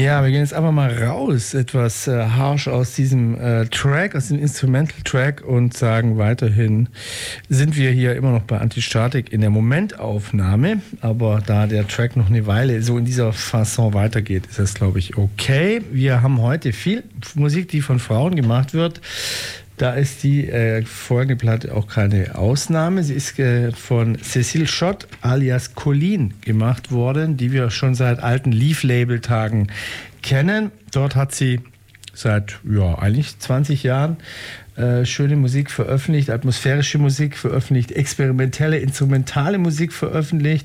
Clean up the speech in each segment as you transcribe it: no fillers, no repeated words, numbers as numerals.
Ja, wir gehen jetzt einfach mal raus, etwas harsh aus diesem Track, aus dem Instrumental-Track und sagen weiterhin, sind wir hier immer noch bei Antistatik in der Momentaufnahme, aber da der Track noch eine Weile so in dieser Fasson weitergeht, ist das, glaube ich, okay. Wir haben heute viel Musik, die von Frauen gemacht wird. Da ist die folgende Platte auch keine Ausnahme. Sie ist von Cécile Schott alias Colleen gemacht worden, die wir schon seit alten Leaf-Label-Tagen kennen. Dort hat sie seit eigentlich 20 Jahren schöne Musik veröffentlicht, atmosphärische Musik veröffentlicht, experimentelle, instrumentale Musik veröffentlicht.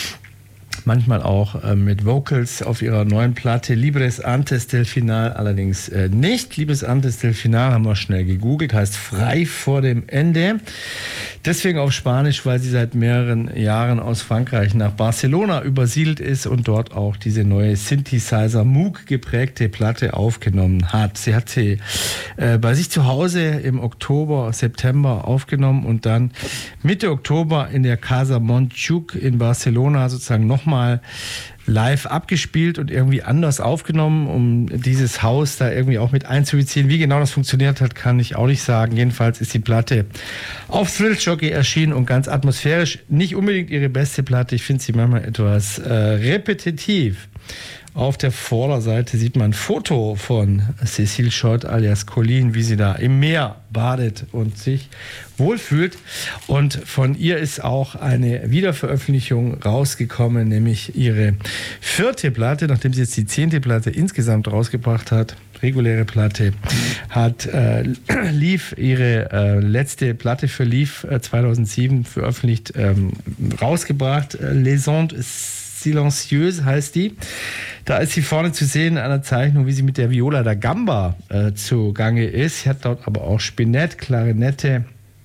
Manchmal auch mit Vocals auf ihrer neuen Platte Libres Antes del Final allerdings nicht. Libres Antes del Final haben wir schnell gegoogelt, heißt frei vor dem Ende. Deswegen auf Spanisch, weil sie seit mehreren Jahren aus Frankreich nach Barcelona übersiedelt ist und dort auch diese neue Synthesizer Moog geprägte Platte aufgenommen hat. Sie hat sie bei sich zu Hause im Oktober, September aufgenommen und dann Mitte Oktober in der Casa Montjuic in Barcelona sozusagen nochmal live abgespielt und irgendwie anders aufgenommen, um dieses Haus da irgendwie auch mit einzubeziehen. Wie genau das funktioniert hat, kann ich auch nicht sagen. Jedenfalls ist die Platte auf Thrill Jockey erschienen und ganz atmosphärisch. Nicht unbedingt ihre beste Platte. Ich finde sie manchmal etwas repetitiv. Auf der Vorderseite sieht man ein Foto von Cécile Schott alias Colleen, wie sie da im Meer badet und sich wohlfühlt. Und von ihr ist auch eine Wiederveröffentlichung rausgekommen, nämlich ihre 4. Platte, nachdem sie jetzt die 10. Platte insgesamt rausgebracht hat. Reguläre Platte, hat Leaf ihre letzte Platte für Leaf 2007 veröffentlicht, rausgebracht. Les Ondes Silencieuses heißt die. Da ist sie vorne zu sehen in einer Zeichnung, wie sie mit der Viola da Gamba zugange ist. Sie hat dort aber auch Spinett, Klarinette,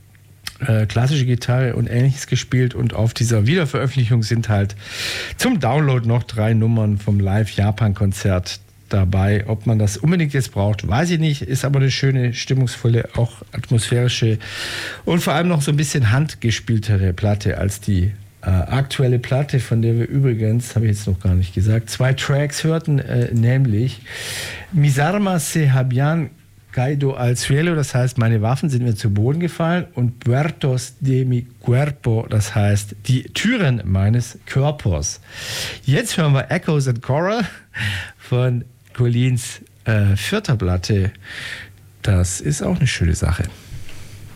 klassische Gitarre und Ähnliches gespielt. Und auf dieser Wiederveröffentlichung sind halt zum Download noch 3 Nummern vom Live-Japan-Konzert dabei. Ob man das unbedingt jetzt braucht, weiß ich nicht. Ist aber eine schöne, stimmungsvolle, auch atmosphärische und vor allem noch so ein bisschen handgespieltere Platte als die aktuelle Platte, von der wir übrigens, habe ich jetzt noch gar nicht gesagt, 2 Tracks hörten, nämlich Mis armas se habían caído al suelo, das heißt, meine Waffen sind mir zu Boden gefallen, und Puertos de mi cuerpo, das heißt, die Türen meines Körpers. Jetzt hören wir Echoes and Coral von Colleens 4. Platte. Das ist auch eine schöne Sache.